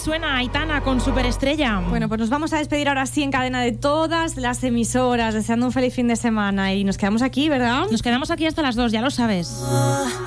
suena Aitana con Superestrella. Bueno, pues nos vamos a despedir ahora sí en cadena de todas las emisoras, deseando un feliz fin de semana. Y nos quedamos aquí, ¿verdad? Nos quedamos aquí hasta las 2, ya lo sabes.